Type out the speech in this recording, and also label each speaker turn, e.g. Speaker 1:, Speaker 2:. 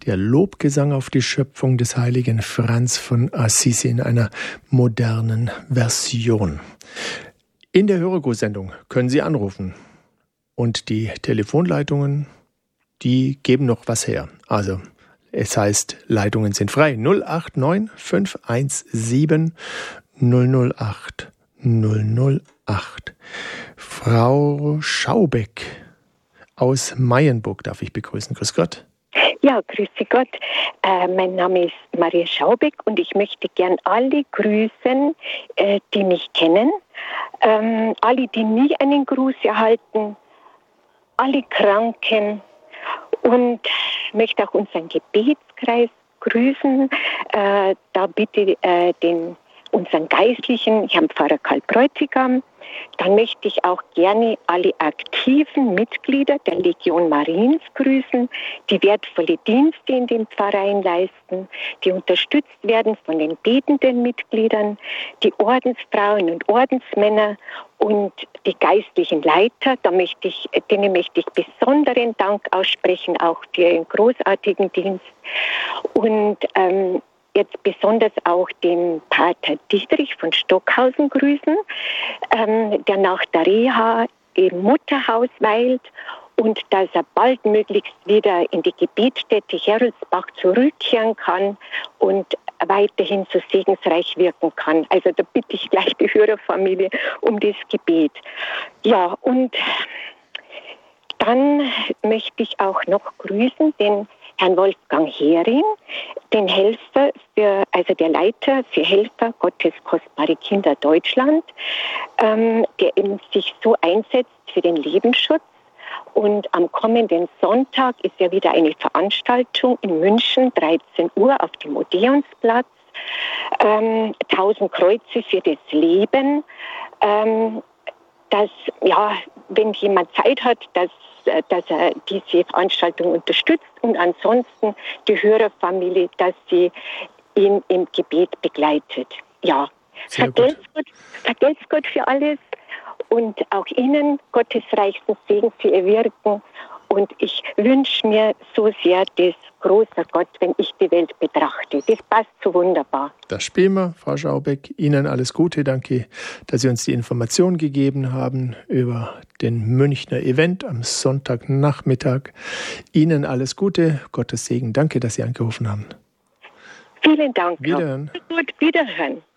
Speaker 1: der Lobgesang auf die Schöpfung des heiligen Franz von Assisi in einer modernen Version. In der Hörergruß-Sendung können Sie anrufen und die Telefonleitungen, die geben noch was her. Also es heißt, Leitungen sind frei. 089 517 008 008. Frau Schaubeck aus Mayenburg darf ich begrüßen. Grüß Gott.
Speaker 2: Ja, grüße Gott. Mein Name ist Maria Schaubeck und ich möchte gern alle grüßen, die mich kennen. Alle, die nie einen Gruß erhalten, alle Kranken und möchte auch unseren Gebetskreis grüßen. Da bitte unseren Geistlichen, ich habe Pfarrer Karl Bräutigam. Dann möchte ich auch gerne alle aktiven Mitglieder der Legion Mariens grüßen, die wertvolle Dienste in dem Pfarreien leisten, die unterstützt werden von den betenden Mitgliedern, die Ordensfrauen und Ordensmänner und die geistlichen Leiter. Denen möchte ich besonderen Dank aussprechen, auch für ihren großartigen Dienst. Und jetzt besonders auch den Pater Dietrich von Stockhausen grüßen, der nach der Reha im Mutterhaus weilt und dass er baldmöglichst wieder in die Gebetsstätte Heroldsbach zurückkehren kann und weiterhin so segensreich wirken kann. Also da bitte ich gleich die Hörerfamilie um das Gebet. Ja, und dann möchte ich auch noch grüßen den Herrn Wolfgang Hering, den Helfer der Leiter für Helfer Gottes kostbare Kinder Deutschland, der eben sich so einsetzt für den Lebensschutz. Und am kommenden Sonntag ist ja wieder eine Veranstaltung in München, 13 Uhr auf dem Odeonsplatz. 1000 Kreuze für das Leben. Wenn jemand Zeit hat, dass er diese Veranstaltung unterstützt und ansonsten die Hörerfamilie, dass sie ihn im Gebet begleitet. Ja, vergelt's Gott für alles und auch Ihnen Gottes reichsten Segen für Ihr Wirken. Und ich wünsche mir so sehr das große Gott, wenn ich die Welt betrachte. Das passt so wunderbar.
Speaker 1: Das spielen wir, Frau Schaubeck. Ihnen alles Gute. Danke, dass Sie uns die Information gegeben haben über den Münchner Event am Sonntagnachmittag. Ihnen alles Gute. Gottes Segen. Danke, dass Sie angerufen haben.
Speaker 2: Vielen Dank.
Speaker 1: Wiederhören.
Speaker 2: Gut, wiederhören.